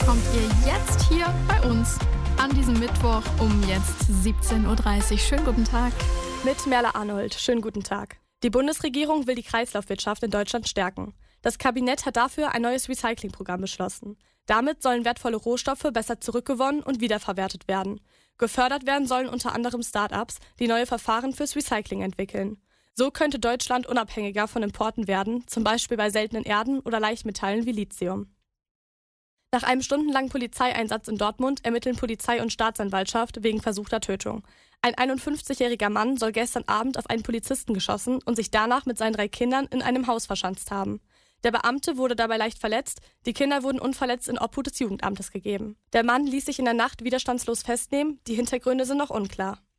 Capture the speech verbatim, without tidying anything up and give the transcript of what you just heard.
bekommt ihr jetzt hier bei uns an diesem Mittwoch um jetzt siebzehn Uhr dreißig. Schönen guten Tag. Mit Merle Arnold. Schönen guten Tag. Die Bundesregierung will die Kreislaufwirtschaft in Deutschland stärken. Das Kabinett hat dafür ein neues Recyclingprogramm beschlossen. Damit sollen wertvolle Rohstoffe besser zurückgewonnen und wiederverwertet werden. Gefördert werden sollen unter anderem Start-ups, die neue Verfahren fürs Recycling entwickeln. So könnte Deutschland unabhängiger von Importen werden, zum Beispiel bei seltenen Erden oder Leichtmetallen wie Lithium. Nach einem stundenlangen Polizeieinsatz in Dortmund ermitteln Polizei und Staatsanwaltschaft wegen versuchter Tötung. Ein einundfünfzigjähriger Mann soll gestern Abend auf einen Polizisten geschossen und sich danach mit seinen drei Kindern in einem Haus verschanzt haben. Der Beamte wurde dabei leicht verletzt, die Kinder wurden unverletzt in Obhut des Jugendamtes gegeben. Der Mann ließ sich in der Nacht widerstandslos festnehmen, die Hintergründe sind noch unklar.